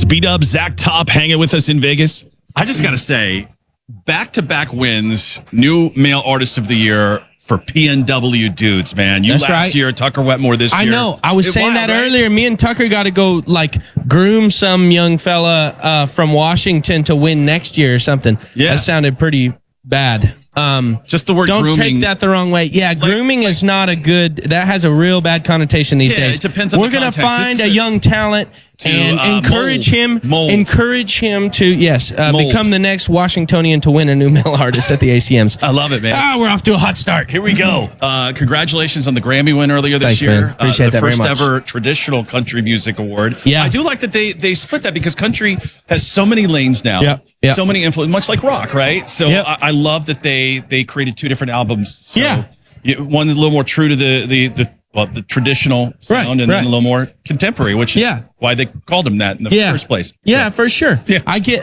B-Dub, Zach Top hanging with us in Vegas. I just got to say, back-to-back wins, new male artist of the year for PNW dudes, man. You That's last right. year, Tucker Wetmore this year. I know. I was saying Wild, that right? earlier. Me and Tucker got to go groom some young fella from Washington to win next year or something. Yeah. That sounded pretty bad. Just the word Don't grooming. take that the wrong way. Yeah, grooming is not a good. That has a real bad connotation these days. It depends on We're the gonna context. find This a is young talent and encourage mold. Encourage him to Mold. become the next Washingtonian to win a new male artist at the ACMs. I love it, man. We're off to a hot start. Here we go. Congratulations on the Grammy win earlier this Thanks, year. man. Appreciate the that very first much. ever traditional country music award. Yeah. I do like that they split that because country has so many lanes now. Yep. So many influence, much like rock, right? So Yep. I love that they created two different albums. So Yeah. one a little more true to the traditional sound, Right, and then right. a little more contemporary, which is Yeah. why they called him that in the first place. Yeah, for sure. Yeah.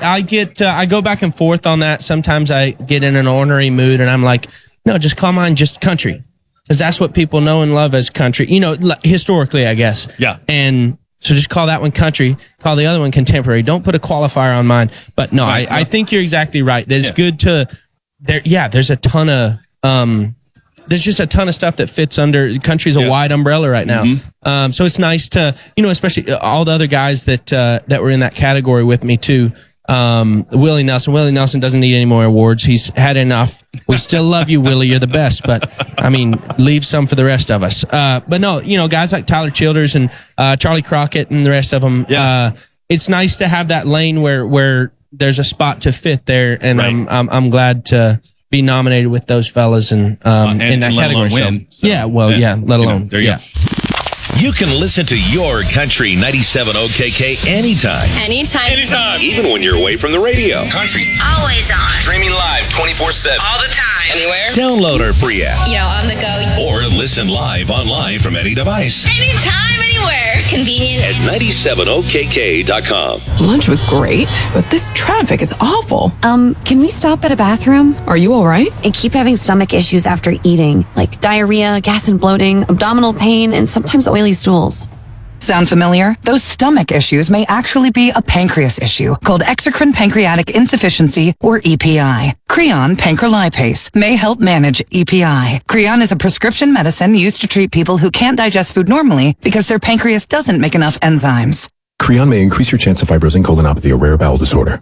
I go back and forth on that. Sometimes I get in an ornery mood and I'm like, no, just call mine just country. Because that's what people know and love as country. Historically, I guess. Yeah. And so just call that one country, call the other one contemporary. Don't put a qualifier on mine. But no, Right, I think you're exactly right. That it's good to, there's a ton of, there's just a ton of stuff that fits under country's a wide umbrella right now. So it's nice to, especially all the other guys that were in that category with me too. Willie Nelson doesn't need any more awards. He's had enough. We still love you, Willie. You're the best, but I mean, leave some for the rest of us. But no, guys like Tyler Childers and Charlie Crockett and the rest of them. Yeah. It's nice to have that lane where there's a spot to fit there, and Right. I'm glad to be nominated with those fellas and in that let category. alone win. So, Let alone. there you go. You can listen to your Country 97 OKK anytime. Anytime. Even when you're away from the radio. Country. Always on. Streaming live 24/7. All the time. Anywhere. Download our free app. On the go. Or listen live online from any device. Anytime, anywhere. Convenient. At 97okk.com. Lunch was great, but this traffic is awful. Can we stop at a bathroom? Are you all right? I keep having stomach issues after eating, like diarrhea, gas and bloating, abdominal pain, and sometimes oily stools. Sound familiar? Those stomach issues may actually be a pancreas issue called exocrine pancreatic insufficiency, or EPI. Creon pancrelipase may help manage EPI. Creon is a prescription medicine used to treat people who can't digest food normally because their pancreas doesn't make enough enzymes. Creon may increase your chance of fibrosing colonopathy, a rare bowel disorder.